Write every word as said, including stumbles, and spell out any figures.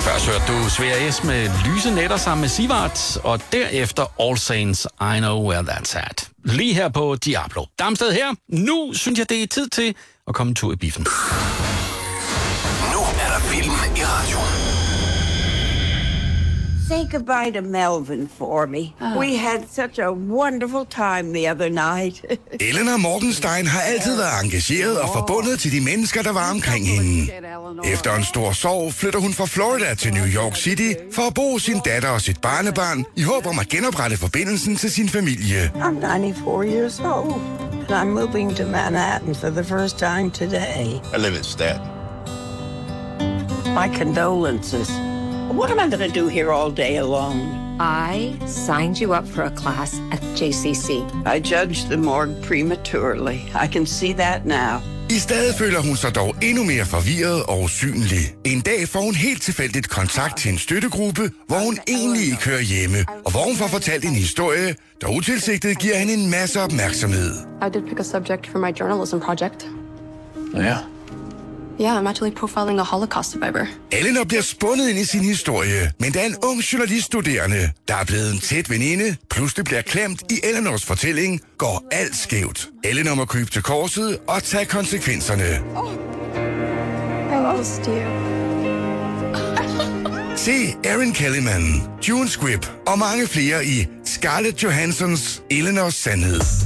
Først hørte du Svea S. med Lyse Nætter sammen med Sivart, og derefter All Saints, I Know Where That's At. Lige her på Diablo. Damsted her. Nu synes jeg, det er tid til at komme en tur i biffen. Nu er der film i radioen. Say goodbye to Melvin for me. Uh. We had such a wonderful time the other night. Eleanor Morgenstein har altid været engageret og forbundet til de mennesker, der var omkring hende. Efter en stor sorg flytter hun fra Florida til New York City for at bo sin datter og sit barnebarn i håb om at genoprette forbindelsen til sin familie. I'm ninety-four years old, and I'm moving to Manhattan for the first time today. I live in Staten. My condolences. What am I going to do here all day alone? I signed you up for a class at J C C. I judged the morgue prematurely. I can see that now. I stedet føler hun sig dog endnu mere forvirret og usynlig. En dag får hun helt tilfældigt kontakt til en støttegruppe, hvor hun egentlig ikke hører hjemme, og hvor hun får fortalt en historie, der utilsigtet giver hende en masse opmærksomhed. I did pick a subject for my journalism project. Ja. Yeah, I'm actually profiling a Holocaust survivor. Eleanor bliver spundet ind i sin historie, men da en ung journaliststuderende, der er blevet en tæt veninde, pludselig bliver klemt i Eleanors fortælling, går alt skævt. Eleanor må krybe til korset og tage konsekvenserne. Oh. I lost you. Se Erin Kellyman, June Squibb og mange flere i Scarlett Johanssons Eleanors sandhed.